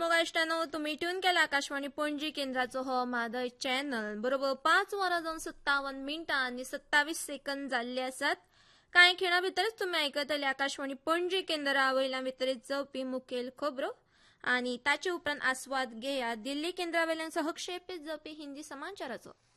मोगा इश्टानो, तुम्ही ट्यून केला आकाशवाणी पणजी केंद्राचो हो मादय चॅनल. बरोबर 5 वरां जावन 57 मिनिटां आणि 27 सेकंद जाल्ले आसात. कांय खिणा भितरच तुम्ही आयकतले आकाशवाणी पणजी केंद्रा वयल्यान वितरीत जावपी मुखेल खबरो आणि ताचे उपरांत आस्वाद घेया दिल्ली केंद्रा वयल्यान सहक्षेपीत जावपी हिंदी समाचाराचो.